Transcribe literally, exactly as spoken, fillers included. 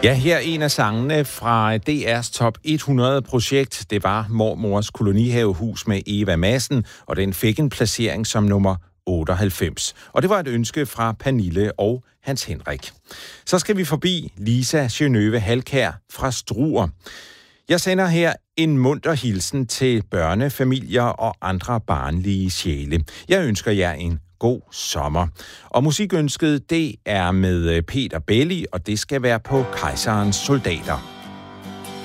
Ja, her er en af sangene fra D R's Top hundrede-projekt. Det var Mormors kolonihavehus med Eva Madsen, og den fik en placering som nummer otteoghalvfems. Og det var et ønske fra Pernille og Hans Henrik. Så skal vi forbi Lisa Genøve Halkær fra Struer. Jeg sender her en munter hilsen til børnefamilier og andre barnlige sjæle. Jeg ønsker jer en god sommer. Og musikønsket, det er med Peter Belli, og det skal være på Kejserens Soldater.